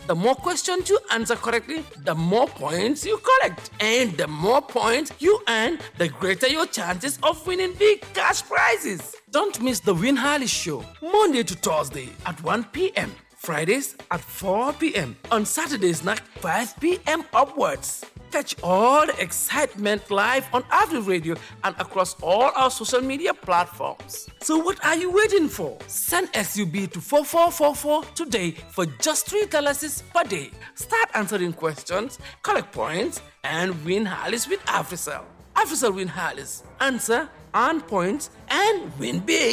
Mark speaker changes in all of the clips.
Speaker 1: The more questions you answer correctly, the more points you collect. And the more points you earn, the greater your chances of winning big cash prizes. Don't miss the Win Harley Show, Monday to Thursday at 1 p.m. Fridays at 4 p.m. On Saturdays at 5 p.m. upwards. Catch all the excitement live on Avid Radio and across all our social media platforms. So what are you waiting for? Send SUB to 4444 today for just $3 per day. Start answering questions, collect points, and win Harleys with AfriCell. AfriCell Win Harleys. Answer, earn points, and win big.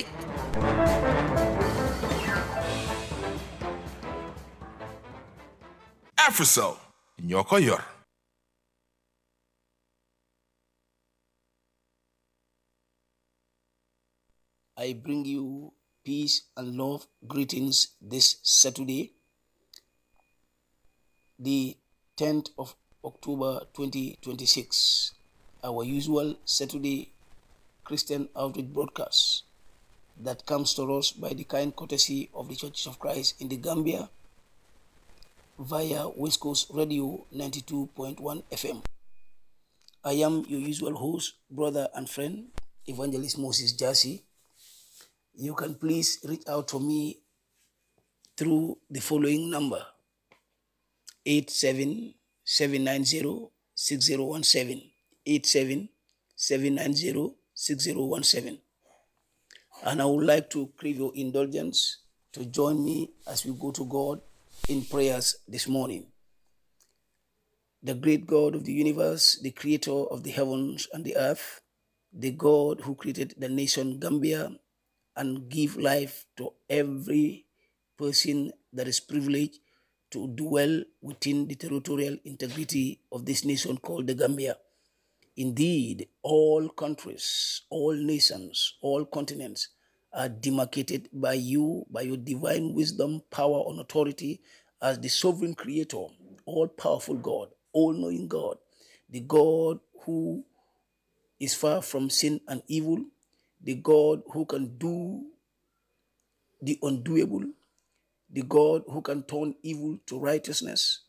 Speaker 2: AfriCell, Nyoko Yor.
Speaker 3: I bring you peace and love greetings this Saturday, the 10th of October 2026. Our usual Saturday Christian outreach broadcast that comes to us by the kind courtesy of the Church of Christ in the Gambia via West Coast Radio 92.1 FM. I am your usual host, brother and friend, Evangelist Moses Jassy. You can please reach out to me through the following number, 877906017, 877906017. And I would like to crave your indulgence to join me as we go to God in prayers this morning. The great God of the universe, the creator of the heavens and the earth, the God who created the nation Gambia and give life to every person that is privileged to dwell within the territorial integrity of this nation called the Gambia. Indeed, all countries, all nations, all continents are demarcated by you, by your divine wisdom, power, and authority as the sovereign creator, all-powerful God, all-knowing God, the God who is far from sin and evil, the God who can do the undoable, the God who can turn evil to righteousness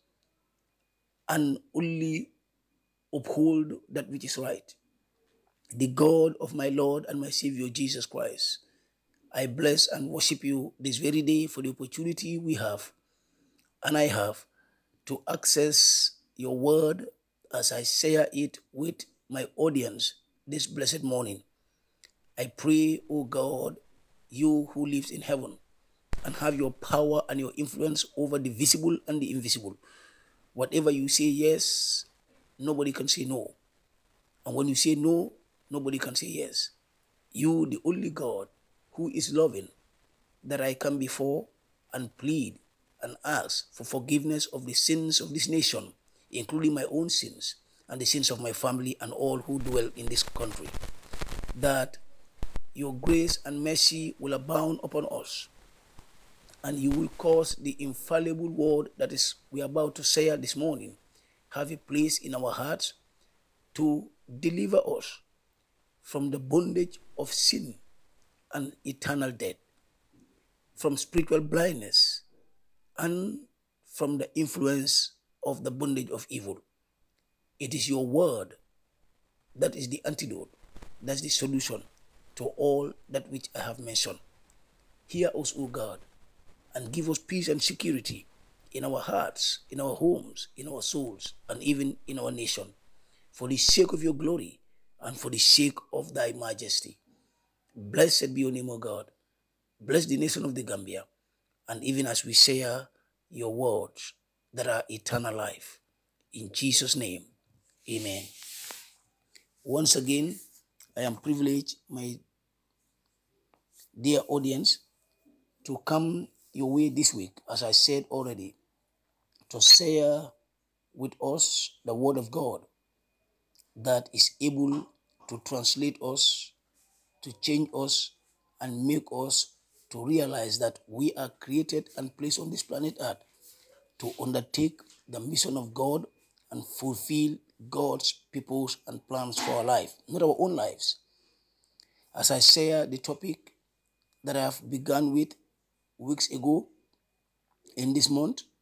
Speaker 3: and only uphold that which is right. The God of my Lord and my Savior Jesus Christ. I bless and worship you this very day for the opportunity we have and I have to access your word as I share it with my audience this blessed morning. I pray, O God, you who lives in heaven and have your power and your influence over the visible and the invisible. Whatever you say yes, nobody can say no. And when you say no, nobody can say yes. You, the only God who is loving, that I come before and plead and ask for forgiveness of the sins of this nation, including my own sins and the sins of my family and all who dwell in this country. That your grace and mercy will abound upon us, and you will cause the infallible word that is we are about to share this morning have a place in our hearts to deliver us from the bondage of sin and eternal death, from spiritual blindness, and from the influence of the bondage of evil. It is your word that is the antidote, that's the solution to all that which I have mentioned. Hear us, O God, and give us peace and security in our hearts, in our homes, in our souls, and even in our nation, for the sake of your glory and for the sake of thy majesty. Blessed be your name, O God. Bless the nation of the Gambia, and even as we share your words that are eternal life. In Jesus' name, amen. Once again, I am privileged, my dear audience, to come your way this week, as I said already, to share with us the word of God that is able to translate us, to change us, and make us to realize that we are created and placed on this planet Earth to undertake the mission of God and fulfill God's purpose and plans for our life, not our own lives. As I share the topic that I have begun with weeks ago in this month,